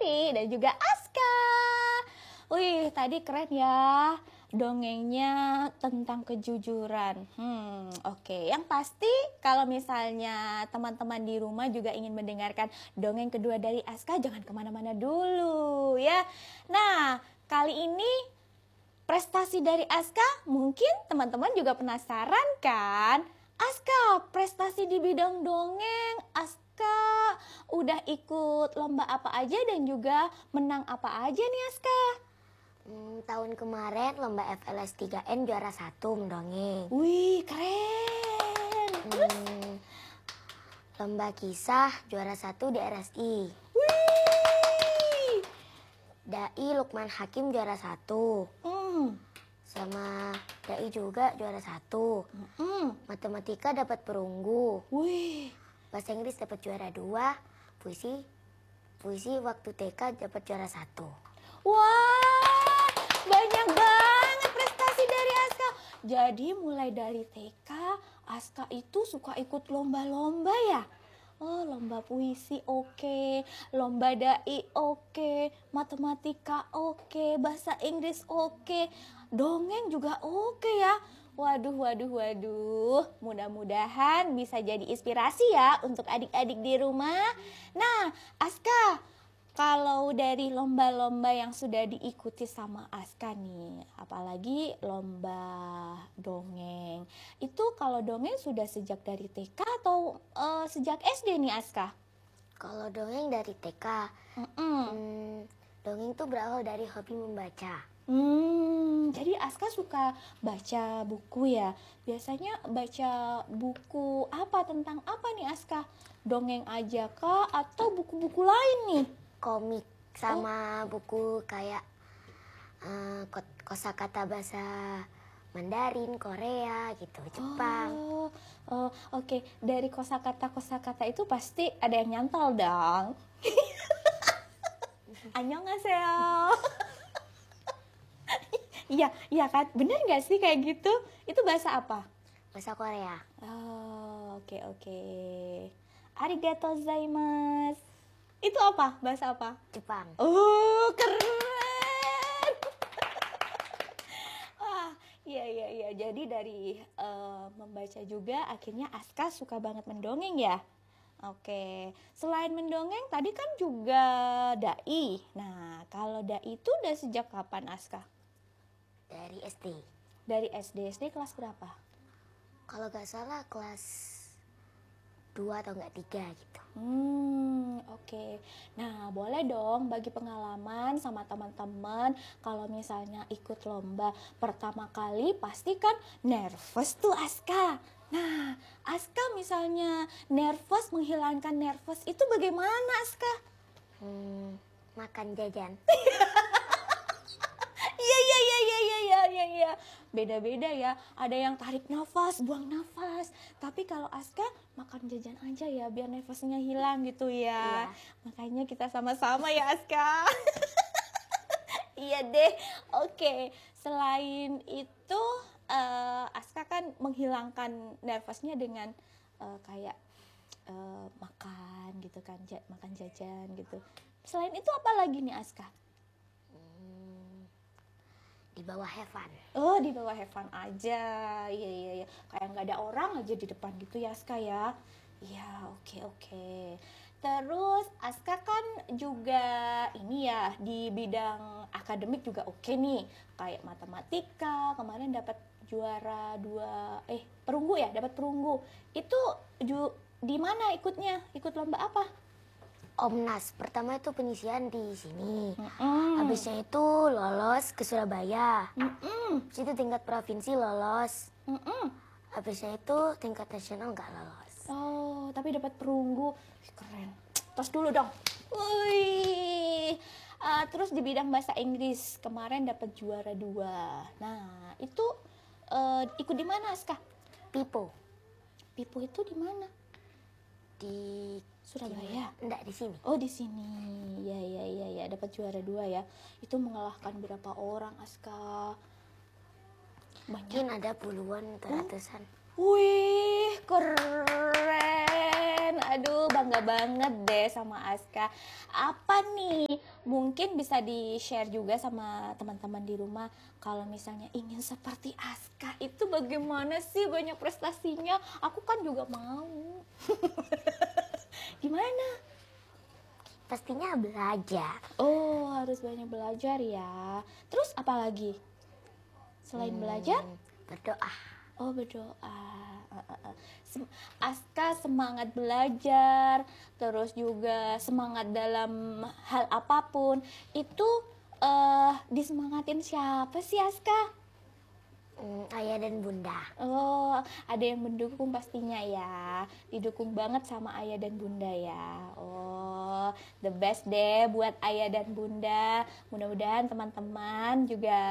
Putri dan juga Aska. Wih, tadi keren ya dongengnya tentang kejujuran. Oke. Yang pasti kalau misalnya teman-teman di rumah juga ingin mendengarkan dongeng kedua dari Aska, jangan kemana-mana dulu ya. Nah, kali ini prestasi dari Aska mungkin teman-teman juga penasaran kan? Aska, prestasi di bidang dongeng, Aska udah ikut lomba apa aja dan juga menang apa aja nih Aska? Tahun kemarin lomba FLS 3N juara 1 mendongeng. Wih, keren. Terus? Lomba kisah juara 1 di RSI. Wih. Dai Lukman Hakim juara 1. Sama Dai juga juara 1. Matematika dapat perunggu. Wih. Bahasa Inggris dapat juara 2. Puisi waktu TK dapat juara 1. Wah, banyak banget prestasi dari Aska. Jadi mulai dari TK, Aska itu suka ikut lomba-lomba ya? Oh, lomba puisi oke, lomba dai oke, matematika oke, bahasa Inggris oke, dongeng juga oke ya. Waduh. Mudah-mudahan bisa jadi inspirasi ya untuk adik-adik di rumah. Nah, Aska, kalau dari lomba-lomba yang sudah diikuti sama Aska nih, apalagi lomba dongeng, itu kalau dongeng sudah sejak dari TK atau sejak SD nih Aska? Kalau dongeng dari TK, dongeng tuh berawal dari hobi membaca. Jadi Aska suka baca buku ya? Biasanya baca buku apa, tentang apa nih Aska? Dongeng aja kah atau buku-buku lain nih? Komik sama buku kayak kosakata bahasa Mandarin, Korea gitu, Jepang. Oke. Dari kosakata itu pasti ada yang nyantol dong. Annyeonghaseyo. Iya kan? Bener nggak sih kayak gitu? Itu bahasa apa? Bahasa Korea. Oke. Arigatou gozaimasu. Itu apa? Bahasa apa? Jepang. Oh, keren. Wah, iya. Jadi dari membaca juga akhirnya Aska suka banget mendongeng ya. Oke. Selain mendongeng tadi kan juga dai. Nah, kalau dai itu udah sejak kapan Aska? Dari SD. Dari SD kelas berapa? Kalau gak salah kelas 2 atau enggak 3 gitu. Oke. Nah, boleh dong bagi pengalaman sama teman-teman kalau misalnya ikut lomba pertama kali pasti kan nervous tuh Aska. Nah, Aska misalnya nervous, menghilangkan nervous itu bagaimana Aska? Makan jajan. Iya. Beda-beda ya. Ada yang tarik nafas, buang nafas. Tapi kalau Aska makan jajan aja ya biar nafasnya hilang gitu ya. Iya. Makanya kita sama-sama ya Aska. Iya deh. Oke. Selain itu Aska kan menghilangkan nervousnya dengan kayak makan gitu kan, makan jajan gitu. Selain itu apa lagi nih Aska? Di bawah have fun. Oh, di bawah have fun aja. Iya. Kayak nggak ada orang aja di depan gitu ya Aska ya. Iya, oke. Terus Aska kan juga ini ya di bidang akademik juga oke nih. Kayak matematika, kemarin dapat juara 2, perunggu ya, dapat perunggu. Itu di mana ikutnya? Ikut lomba apa? Omnas. Pertama itu penyisian di sini. Habisnya itu lolos ke Surabaya. Habis itu tingkat provinsi lolos. Habisnya itu tingkat nasional nggak lolos. Oh, tapi dapat perunggu. Keren. Tos dulu dong. Wih. Terus di bidang bahasa Inggris kemarin dapat juara 2. Nah, itu ikut di mana Aska? Pipo itu di mana? Di Surabaya? Enggak, di sini. Oh, di sini. Ya, dapat juara 2 ya. Itu mengalahkan berapa orang Aska? Mungkin ada puluhan atau ratusan. Wih, keren. Aduh, bangga banget deh sama Aska. Apa nih mungkin bisa di-share juga sama teman-teman di rumah. Kalau misalnya ingin seperti Aska itu bagaimana sih banyak prestasinya? Aku kan juga mau. Gimana? Pastinya belajar. Oh, harus banyak belajar ya. Terus apa lagi? Selain belajar? Berdoa. Oh, berdoa. Aska semangat belajar, terus juga semangat dalam hal apapun. Itu disemangatin siapa sih Aska? Ayah dan bunda. Oh, ada yang mendukung pastinya ya. Didukung banget sama ayah dan bunda ya. Oh, the best deh buat ayah dan bunda. Mudah-mudahan teman-teman juga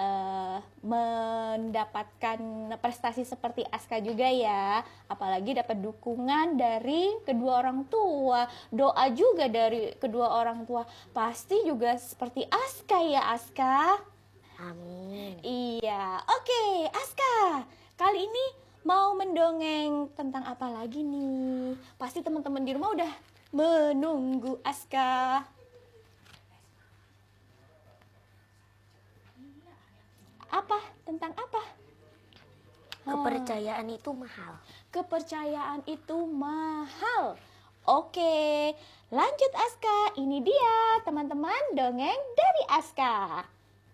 mendapatkan prestasi seperti Aska juga ya. Apalagi dapat dukungan dari kedua orang tua. Doa juga dari kedua orang tua. Pasti juga seperti Aska ya, Aska. Amin. Iya, oke, Aska. Kali ini mau mendongeng tentang apa lagi nih? Pasti teman-teman di rumah udah menunggu Aska. Apa? Tentang apa? Kepercayaan itu mahal. Kepercayaan itu mahal. Oke, lanjut Aska. Ini dia teman-teman dongeng dari Aska.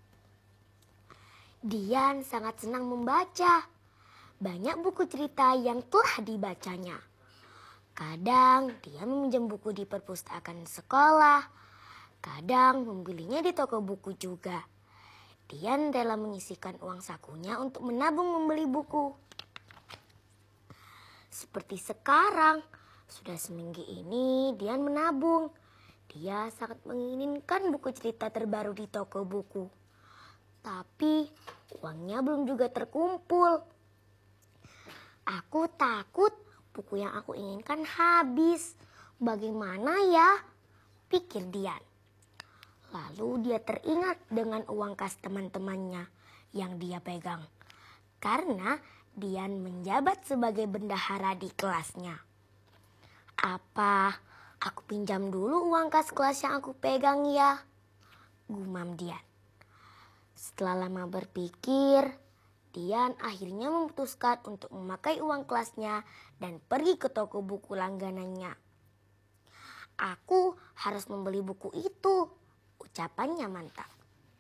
Dian sangat senang membaca. Banyak buku cerita yang telah dibacanya. Kadang dia meminjam buku di perpustakaan sekolah. Kadang membelinya di toko buku juga. Dian rela menyisihkan uang sakunya untuk menabung membeli buku. Seperti sekarang, sudah seminggu ini Dian menabung. Dia sangat menginginkan buku cerita terbaru di toko buku. Tapi uangnya belum juga terkumpul. Aku takut buku yang aku inginkan habis. Bagaimana ya? Pikir Dian. Lalu dia teringat dengan uang kas teman-temannya yang dia pegang. Karena Dian menjabat sebagai bendahara di kelasnya. Apa aku pinjam dulu uang kas kelas yang aku pegang ya? Gumam Dian. Setelah lama berpikir, Dian akhirnya memutuskan untuk memakai uang kelasnya dan pergi ke toko buku langganannya. Aku harus membeli buku itu, ucapannya mantap.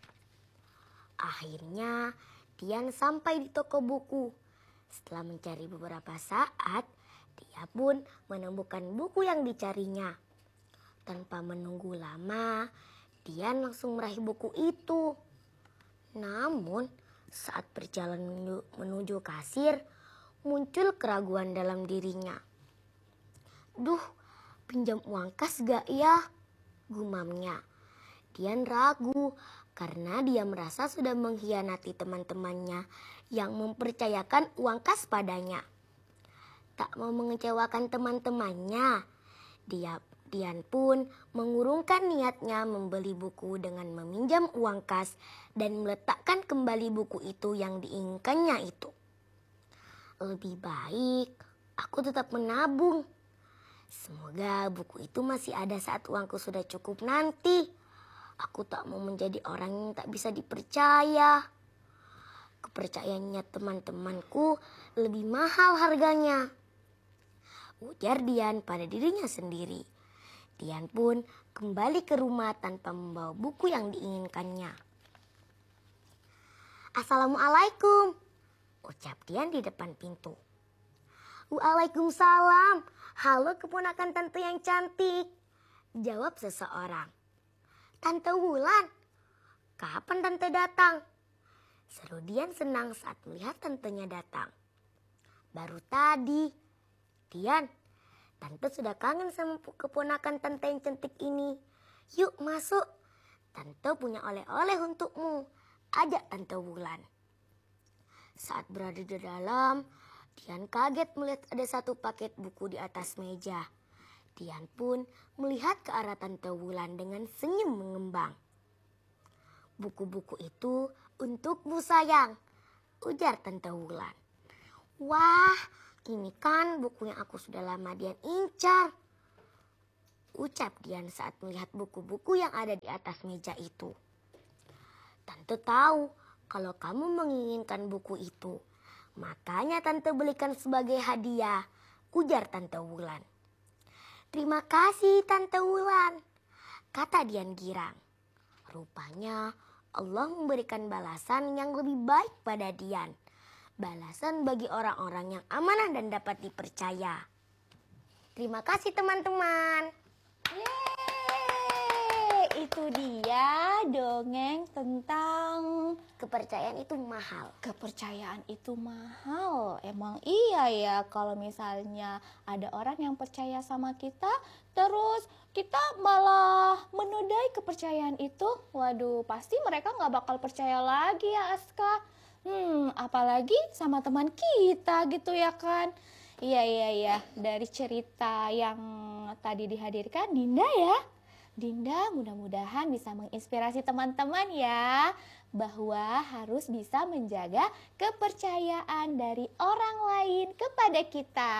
Akhirnya Dian sampai di toko buku. Setelah mencari beberapa saat, dia pun menemukan buku yang dicarinya. Tanpa menunggu lama, Dian langsung meraih buku itu. Namun, saat berjalan menuju kasir, muncul keraguan dalam dirinya. Duh, pinjam uang kas gak ya? Gumamnya. Dian ragu karena dia merasa sudah mengkhianati teman-temannya yang mempercayakan uang kas padanya. Tak mau mengecewakan teman-temannya, Dian pun mengurungkan niatnya membeli buku dengan meminjam uang kas dan meletakkan kembali buku itu yang diinginkannya itu. Lebih baik aku tetap menabung. Semoga buku itu masih ada saat uangku sudah cukup nanti. Aku tak mau menjadi orang yang tak bisa dipercaya. Kepercayaannya teman-temanku lebih mahal harganya, ujar Dian pada dirinya sendiri. Dian pun kembali ke rumah tanpa membawa buku yang diinginkannya. Assalamualaikum, ucap Dian di depan pintu. Waalaikumsalam, halo keponakan tante yang cantik, jawab seseorang. Tante Wulan, kapan tante datang? Seru Dian senang saat melihat tantenya datang. Baru tadi. Dian, tante sudah kangen sama keponakan tante yang cantik ini. Yuk masuk, tante punya oleh-oleh untukmu, ajak tante Wulan. Saat berada di dalam, Dian kaget melihat ada satu paket buku di atas meja. Dian pun melihat ke arah tante Wulan dengan senyum mengembang. Buku-buku itu untukmu sayang, ujar tante Wulan. Wah, ini kan buku yang aku sudah lama Dian incar. Ucap Dian saat melihat buku-buku yang ada di atas meja itu. Tante tahu kalau kamu menginginkan buku itu. Makanya Tante belikan sebagai hadiah, ujar Tante Wulan. Terima kasih Tante Wulan, kata Dian girang. Rupanya Allah memberikan balasan yang lebih baik pada Dian. Balasan bagi orang-orang yang amanah dan dapat dipercaya. Terima kasih teman-teman. Yeay, itu dia dongeng tentang Kepercayaan itu mahal. kepercayaan itu mahal. Emang iya ya, kalau misalnya ada orang yang percaya sama kita, terus kita malah menodai kepercayaan itu. Waduh, pasti mereka nggak bakal percaya lagi ya Aska. Apalagi sama teman kita gitu ya kan. Iya. Dari cerita yang tadi dihadirkan Dinda ya. Dinda mudah-mudahan bisa menginspirasi teman-teman ya, bahwa harus bisa menjaga kepercayaan dari orang lain kepada kita.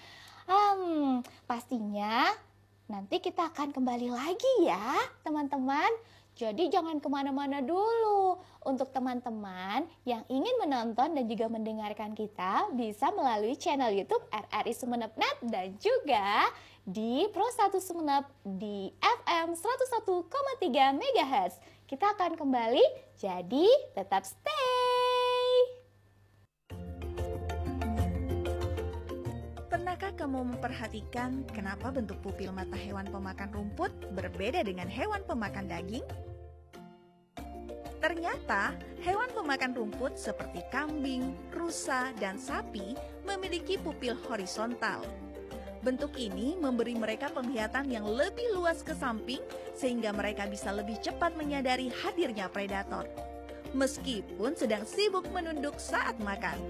Pastinya nanti kita akan kembali lagi ya teman-teman. Jadi jangan kemana-mana dulu. Untuk teman-teman yang ingin menonton dan juga mendengarkan kita, bisa melalui channel YouTube RRI Sumeneb.net dan juga di Pro 1 Sumeneb di FM 101,3 MHz. Kita akan kembali, jadi tetap stay. Pernahkah kamu memperhatikan kenapa bentuk pupil mata hewan pemakan rumput berbeda dengan hewan pemakan daging? Ternyata, hewan pemakan rumput seperti kambing, rusa, dan sapi memiliki pupil horizontal. Bentuk ini memberi mereka penglihatan yang lebih luas ke samping sehingga mereka bisa lebih cepat menyadari hadirnya predator, meskipun sedang sibuk menunduk saat makan.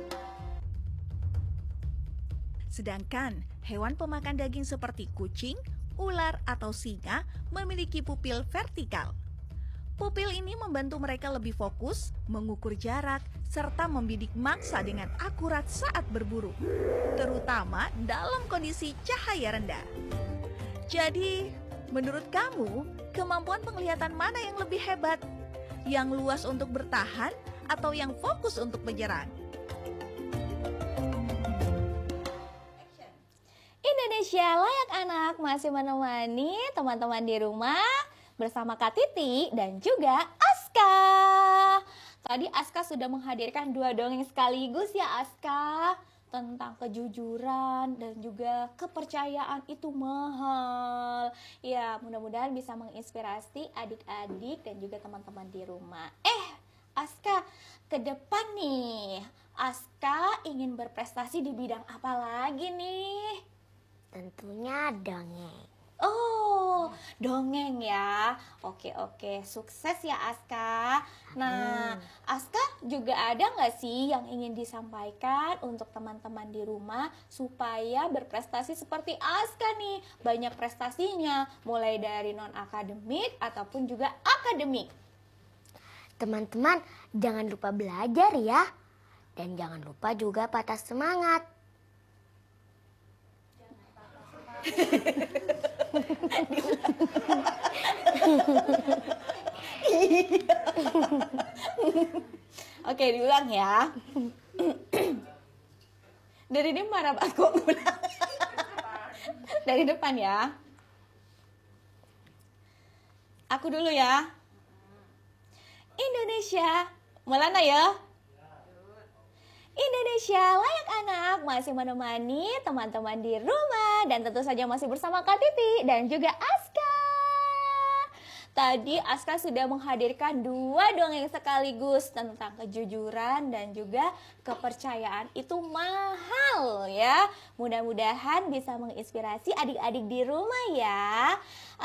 Sedangkan hewan pemakan daging seperti kucing, ular, atau singa memiliki pupil vertikal. Pupil ini membantu mereka lebih fokus, mengukur jarak, serta membidik mangsa dengan akurat saat berburu, terutama dalam kondisi cahaya rendah. Jadi, menurut kamu, kemampuan penglihatan mana yang lebih hebat? Yang luas untuk bertahan atau yang fokus untuk menyerang? Indonesia Layak Anak masih menemani teman-teman di rumah bersama Kak Titi dan juga Aska. Tadi Aska sudah menghadirkan 2 dongeng sekaligus ya Aska, tentang kejujuran dan juga kepercayaan itu mahal. Ya, mudah-mudahan bisa menginspirasi adik-adik dan juga teman-teman di rumah. Aska, ke depan nih, Aska ingin berprestasi di bidang apa lagi nih? Tentunya dongeng. Oh, dongeng ya. Oke, sukses ya Aska. Nah, Aska juga ada nggak sih yang ingin disampaikan untuk teman-teman di rumah supaya berprestasi seperti Aska nih? Banyak prestasinya, mulai dari non-akademik ataupun juga akademik. Teman-teman, jangan lupa belajar ya. Dan jangan lupa juga patah semangat. Oke, diulang ya. Dari ini mana aku ulang. Dari depan ya. Aku dulu ya. Indonesia, Melana ya. Indonesia Layak Anak masih menemani teman-teman di rumah dan tentu saja masih bersama Kak Titi dan juga Aska. Tadi Aska sudah menghadirkan 2 dongeng sekaligus tentang kejujuran dan juga kepercayaan itu mahal ya. Mudah-mudahan bisa menginspirasi adik-adik di rumah ya.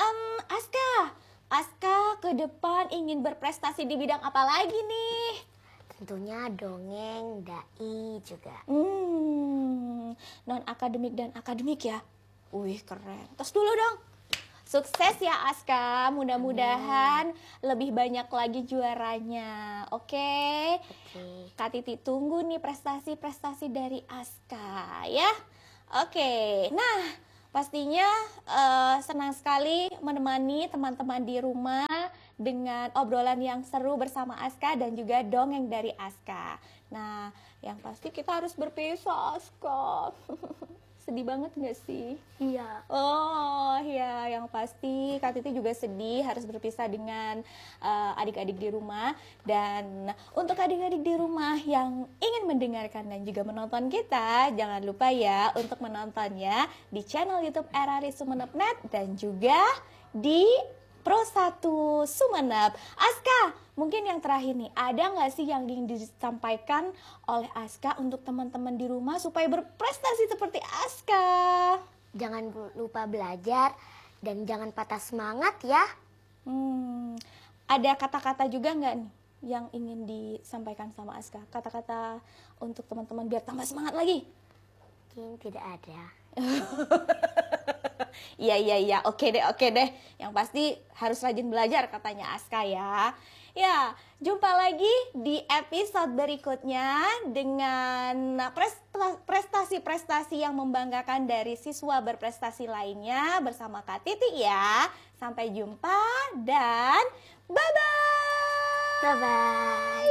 Aska ke depan ingin berprestasi di bidang apa lagi nih? Tentunya dongeng, dai juga. Non-akademik dan akademik ya. Wih, keren. Tos dulu dong. Sukses ya Aska. Mudah-mudahan lebih banyak lagi juaranya. Oke. Kak Titi tunggu nih prestasi-prestasi dari Aska ya. Oke. Nah, pastinya senang sekali menemani teman-teman di rumah dengan obrolan yang seru bersama Aska dan juga dongeng dari Aska. Nah, yang pasti kita harus berpisah, Aska. Sedih banget gak sih? Iya. Oh ya, yang pasti Kak Titi juga sedih harus berpisah dengan adik-adik di rumah. Dan untuk adik-adik di rumah yang ingin mendengarkan dan juga menonton kita, jangan lupa ya untuk menontonnya di channel YouTube RRI Sumeneb.net dan juga di Pro1 Sumeneb. Aska, mungkin yang terakhir nih, ada nggak sih yang ingin disampaikan oleh Aska untuk teman-teman di rumah supaya berprestasi seperti Aska? Jangan lupa belajar dan jangan patah semangat ya. Ada kata-kata juga nggak nih yang ingin disampaikan sama Aska? Kata-kata untuk teman-teman biar tambah semangat lagi? Mungkin tidak ada. Iya, oke deh. Yang pasti harus rajin belajar katanya Aska ya. Ya, jumpa lagi di episode berikutnya dengan prestasi-prestasi yang membanggakan dari siswa berprestasi lainnya bersama Kak Titi ya. Sampai jumpa dan bye-bye. Bye-bye.